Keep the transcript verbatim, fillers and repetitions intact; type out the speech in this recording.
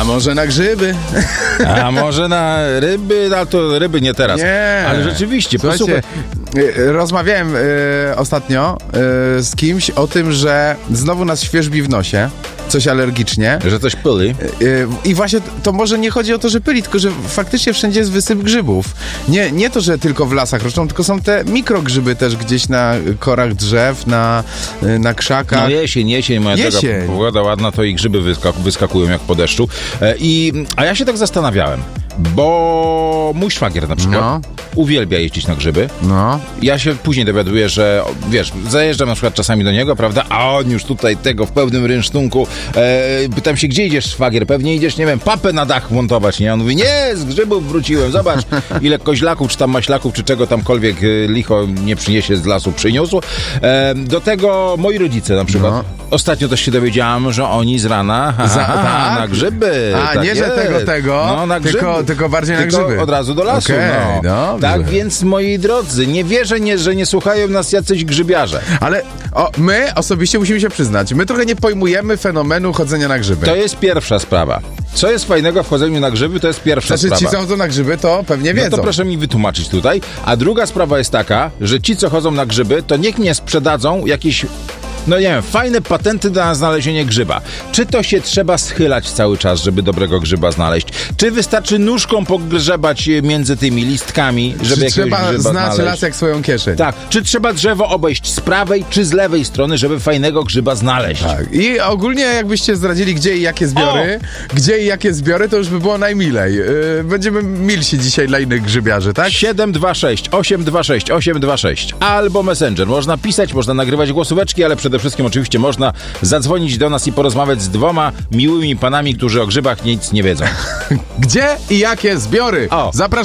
A może na grzyby? A może na ryby? No to ryby nie teraz. Nie. Ale rzeczywiście, Słuchajcie, posłuchaj. y, rozmawiałem y, ostatnio y, z kimś o tym, że znowu nas świerzbi w nosie, coś alergicznie. Że coś pyli. Y, I właśnie to, to może nie chodzi o to, że pyli, tylko że faktycznie wszędzie jest wysyp grzybów. Nie, nie to, że tylko w lasach roczą, tylko są te mikrogrzyby też gdzieś na korach drzew, na, y, na krzakach. No jesień, jesień, moja Jesień. droga, pogoda ładna, to i grzyby wyskak- wyskakują jak po deszczu. E, i, a ja się tak zastanawiałem, bo mój szwagier na przykład No. uwielbia jeździć na grzyby. No. Ja się później dowiaduję, że wiesz, zajeżdżam na przykład czasami do niego, prawda, a on już tutaj tego w pełnym rynsztunku. E, pytam się, gdzie idziesz, szwagier? Pewnie idziesz, nie wiem, papę na dach montować, nie? On mówi, nie, z grzybów wróciłem, zobacz, ile koźlaków, czy tam maślaków, czy czego tamkolwiek e, licho nie przyniesie z lasu, przyniósł. E, do tego moi rodzice na przykład. No. Ostatnio też się dowiedziałam, że oni z rana ha, Za- ha, ha, tak? na grzyby. A, tak nie, że jest. tego, tego, no, na tylko- grzyby. tylko bardziej na Tylko grzyby. od razu do lasu, Okej, no. dobrze. Tak więc, moi drodzy, nie wierzę, nie, że nie słuchają nas jacyś grzybiarze. Ale o, my osobiście musimy się przyznać, my trochę nie pojmujemy fenomenu chodzenia na grzyby. To jest pierwsza sprawa. Co jest fajnego w chodzeniu na grzyby, to jest pierwsza Znaczy ci, sprawa. co chodzą na grzyby, to pewnie No wiedzą. to proszę mi wytłumaczyć tutaj. A druga sprawa jest taka, że ci, co chodzą na grzyby, to niech nie sprzedadzą jakieś, no nie wiem, fajne patenty na znalezienie grzyba. Czy to się trzeba schylać cały czas, żeby dobrego grzyba znaleźć? Czy wystarczy nóżką pogrzebać między tymi listkami, żeby Czy jakiegoś trzeba grzyba znać znaleźć? las jak swoją kieszeń. Tak. Czy trzeba drzewo obejść z prawej czy z lewej strony, żeby fajnego grzyba znaleźć? Tak. I ogólnie jakbyście zdradzili, gdzie i jakie zbiory, gdzie i jakie zbiory, to już by było najmilej. Yy, będziemy milsi dzisiaj dla innych grzybiarzy, tak? siedem dwa sześć osiem dwa sześć osiem dwa sześć albo Messenger. Można pisać, można nagrywać głosóweczki, ale przede wszystkim oczywiście można zadzwonić do nas i porozmawiać z dwoma miłymi panami, którzy o grzybach nic nie wiedzą. Gdzie i jakie zbiory? O. Zapraszam.